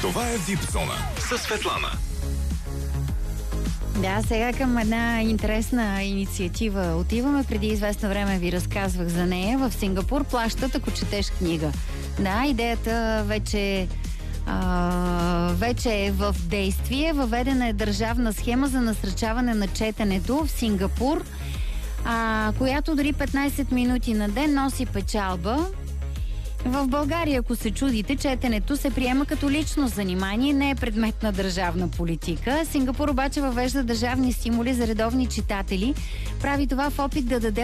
Това е Випзона със Светлана. Да, сега към една интересна инициатива отиваме. Преди известно време ви разказвах за нея. В Сингапур плащат, ако четеш книга. Да, идеята вече е в действие. Въведена е държавна схема за насърчаване на четенето в Сингапур, която дори 15 минути на ден носи печалба. В България, ако се чудите, четенето се приема като лично занимание, не е предмет на държавна политика. Сингапур обаче въвежда държавни стимули за редовни читатели. Прави това в опит да даде